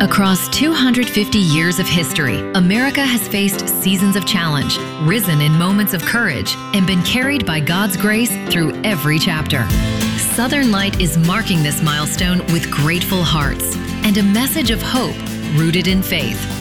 Across 250 years of history, America has faced seasons of challenge, risen in moments of courage, and been carried by God's grace through every chapter. Southern Light is marking this milestone with grateful hearts and a message of hope rooted in faith.